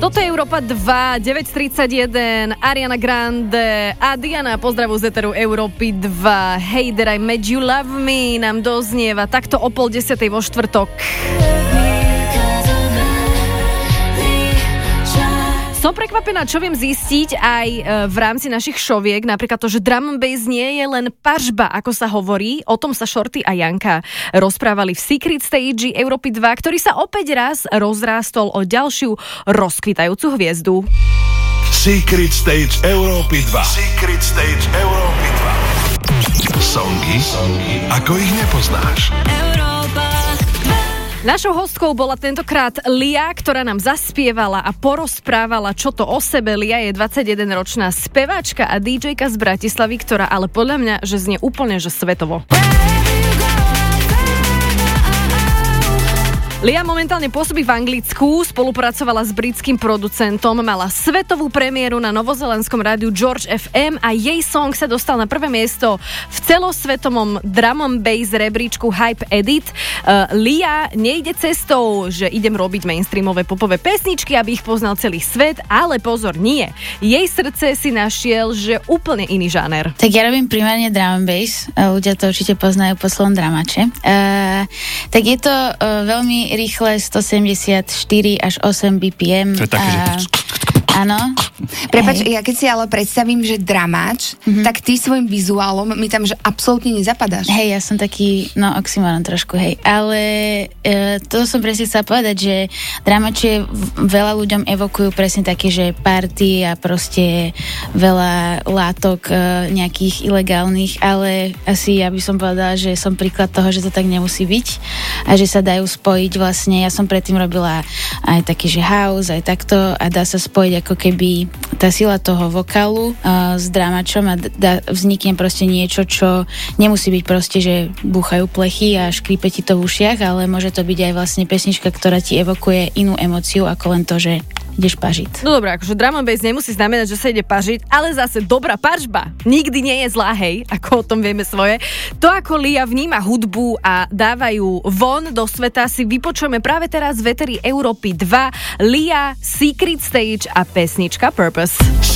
Toto je Európa 2, 9.31, Ariana Grande a Diana, pozdravujú z éteru Európy 2. Hey there, I made you love me, nám doznieva takto o 9:30 vo štvrtok. Som prekvapená, čo viem zistiť aj v rámci našich šoviek, napríklad to, že drum and bass nie je len pažba, ako sa hovorí. O tom sa Shorty a Janka rozprávali v Secret Stage Európy 2, ktorý sa opäť raz rozrástol o ďalšiu rozkvitajúcu hviezdu. Secret Stage Európy 2. Secret Stage Európy 2. Songy, ako ich nepoznáš. Našou hostkou bola tentokrát Lia, ktorá nám zaspievala a porozprávala, čo to o sebe. Lia je 21-ročná speváčka a DJka z Bratislavy, ktorá ale podľa mňa, že znie úplne, že svetovo. Lia momentálne pôsobí v Anglicku, spolupracovala s britským producentom, mala svetovú premiéru na novozelandskom rádiu George FM a jej song sa dostal na prvé miesto v celosvetovom drum and bass rebríčku Hype Edit. Lia nejde cestou, že idem robiť mainstreamové popové pesničky, aby ich poznal celý svet, ale pozor, nie. Jej srdce si našiel, že úplne iný žáner. Tak ja robím primárne drum and bass, ľudia to určite poznajú pod slovom dramače. Tak je to veľmi rýchle, 174 až 8 BPM. To je také, že... Áno. Prepáč, ja keď si ale predstavím, že dramáč, tak ty svojim vizuálom mi tam, že absolútne nezapadáš. Hej, ja som taký, oxymoron trošku, hej. Ale to som presne chcela povedať, že dramáče veľa ľuďom evokujú presne také, že party a proste veľa látok nejakých ilegálnych, ale asi ja by som povedala, že som príklad toho, že to tak nemusí byť a že sa dajú spojiť vlastne. Ja som predtým robila aj taký, že house, aj takto a dá sa spojiť ako keby tá sila toho vokálu s dramačom a vznikne proste niečo, čo nemusí byť proste, že búchajú plechy a škrípe ti to v ušiach, ale môže to byť aj vlastne pesnička, ktorá ti evokuje inú emóciu ako len to, že ideš pažiť. No dobré, akože drum and bass nemusí znamenať, že sa ide pažiť, ale zase dobrá pažba nikdy nie je zlá, hej, ako o tom vieme svoje. To, ako Lia vníma hudbu a dávajú von do sveta, si vypočujeme práve teraz v éteri Európy 2. Lia, Secret Stage a pesnička Purpose.